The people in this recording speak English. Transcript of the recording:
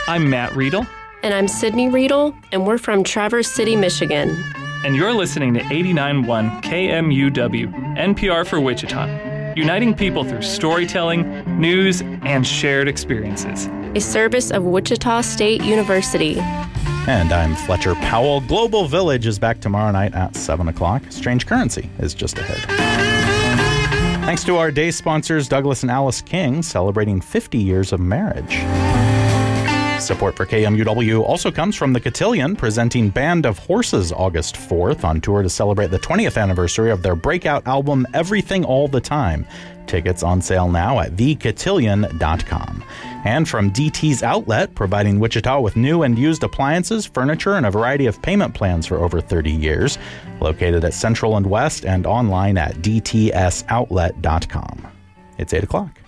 I'm Matt Riedel. And I'm Sydney Riedel, and we're from Traverse City, Michigan. And you're listening to 89.1 KMUW, NPR for Wichita, uniting people through storytelling, news, and shared experiences. A service of Wichita State University. And I'm Fletcher Powell. Global Village is back tomorrow night at 7 o'clock. Strange Currency is just ahead. Thanks to our day sponsors, Douglas and Alice King, celebrating 50 years of marriage. Support for KMUW also comes from the Cotillion, presenting Band of Horses August 4th on tour to celebrate the 20th anniversary of their breakout album, Everything All the Time. Tickets on sale now at thecotillion.com. And from DT's Outlet, providing Wichita with new and used appliances, furniture, and a variety of payment plans for over 30 years. Located at Central and West and online at dtsoutlet.com. It's 8 o'clock.